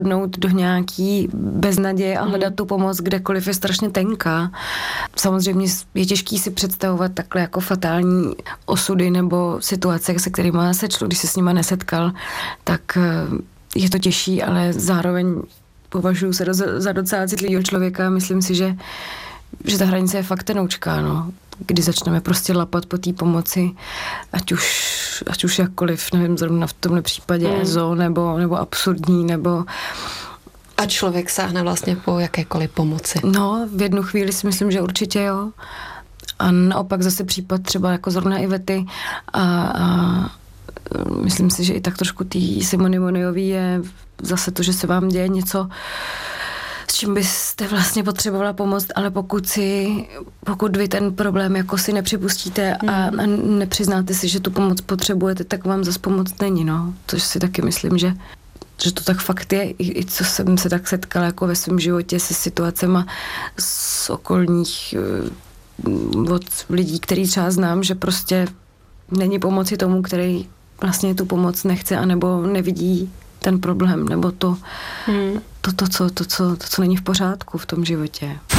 padnout do nějaký beznaděje a hledat tu pomoc kdekoliv je strašně tenká. Samozřejmě je těžký si představovat takhle jako fatální osudy nebo situace, se kterými se člověk, když se s nima nesetkal, tak je to těžší, ale zároveň považuji se za docela citlivého člověka a myslím si, že ta hranice je fakt tenoučká, no. Kdy začneme prostě lapat po té pomoci, ať už jakkoliv, nevím, zrovna v tomhle případě EZO, nebo absurdní, nebo... A člověk sáhne vlastně po jakékoliv pomoci. No, v jednu chvíli si myslím, že určitě jo. A naopak zase případ třeba jako zrovna Ivety a myslím si, že i tak trošku tý Simony Moniový je zase to, že se vám děje něco, s čím byste vlastně potřebovala pomoct, ale pokud vy ten problém jako si nepřipustíte a nepřiznáte si, že tu pomoc potřebujete, tak vám zase pomoc není, no. Což si taky myslím, že to tak fakt je, i co jsem se tak setkala jako ve svém životě se situacema z okolních od lidí, který třeba znám, že prostě není pomoci tomu, který vlastně tu pomoc nechce anebo nevidí ten problém, nebo to, co není v pořádku v tom životě.